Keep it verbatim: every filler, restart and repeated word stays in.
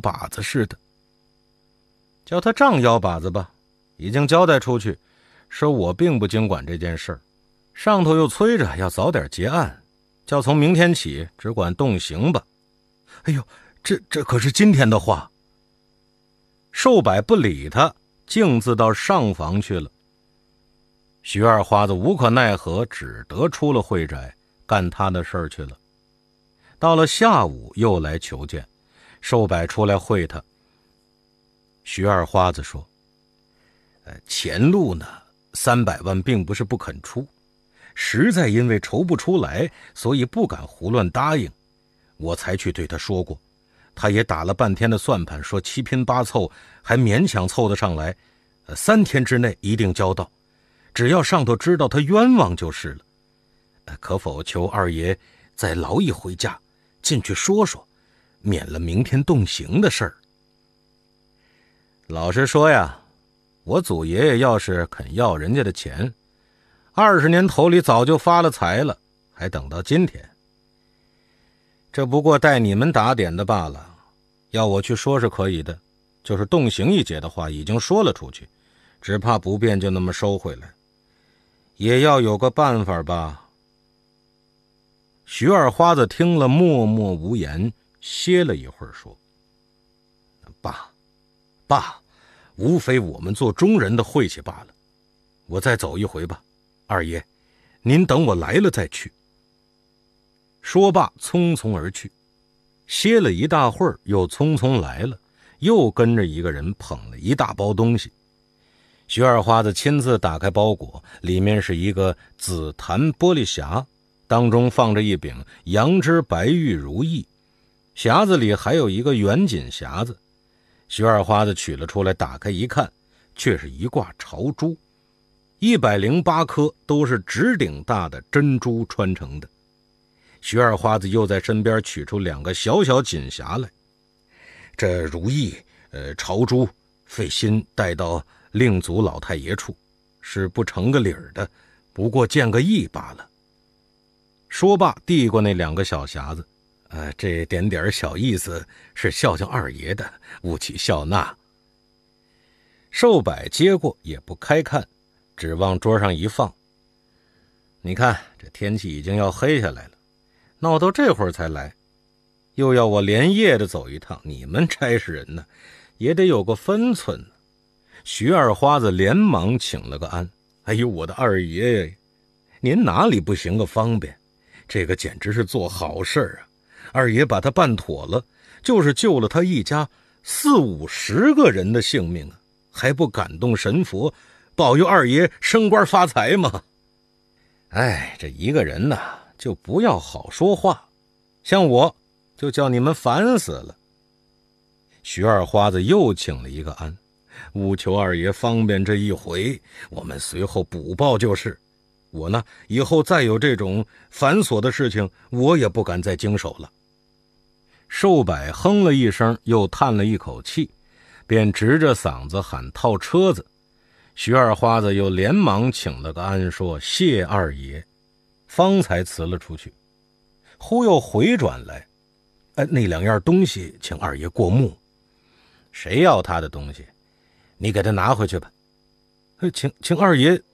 把子似的。叫他仗腰把子吧，已经交代出去，说我并不经管这件事儿，上头又催着要早点结案，叫从明天起只管动刑吧。哎呦，这这可是今天的话。寿柏不理他，径自到上房去了。徐二花子无可奈何，只得出了会宅，干他的事儿去了。到了下午又来求见，寿柏出来会他。徐二花子说：呃，前路呢，三百万并不是不肯出，实在因为筹不出来，所以不敢胡乱答应，我才去对他说过。他也打了半天的算盘，说七拼八凑还勉强凑得上来，呃，三天之内一定交到，只要上头知道他冤枉就是了。呃，可否求二爷再劳一回家，进去说说，免了明天动刑的事儿。老实说呀，我祖爷爷要是肯要人家的钱，二十年头里早就发了财了，还等到今天。这不过带你们打点的罢了，要我去说是可以的，就是动刑一节的话已经说了出去，只怕不便就那么收回来，也要有个办法吧。徐二花子听了默默无言，歇了一会儿说：爸爸，无非我们做中人的晦气罢了，我再走一回吧，二爷您等我来了再去。说罢匆匆而去，歇了一大会儿，又匆匆来了，又跟着一个人捧了一大包东西。徐二花子亲自打开包裹，里面是一个紫檀玻璃匣，当中放着一柄羊脂白玉如意，匣子里还有一个圆锦匣子。徐二花子取了出来，打开一看，却是一挂朝珠，一百零八颗，都是直顶大的珍珠穿成的。徐二花子又在身边取出两个小小锦匣来，这如意呃朝珠费心带到令祖老太爷处，是不成个理儿的，不过见个意罢了。说罢递过那两个小匣子，呃，这点点小意思是孝敬二爷的，勿起笑纳。寿柏接过也不开看，只往桌上一放。你看这天气已经要黑下来了，闹到这会儿才来，又要我连夜的走一趟，你们差事人呢也得有个分寸呢。徐二花子连忙请了个安。哎呦，我的二爷爷，您哪里不行个方便，这个简直是做好事啊！二爷把他办妥了，就是救了他一家四五十个人的性命啊，还不感动神佛，保佑二爷升官发财吗？哎，这一个人呐，就不要好说话，像我就叫你们烦死了。徐二花子又请了一个安，务求二爷方便这一回，我们随后补报就是。我呢，以后再有这种繁琐的事情，我也不敢再经手了。寿柏哼了一声，又叹了一口气，便直着嗓子喊套车子。徐二花子又连忙请了个安，说谢二爷，方才辞了出去。忽又回转来，哎，那两样东西请二爷过目。谁要他的东西，你给他拿回去吧。请请二爷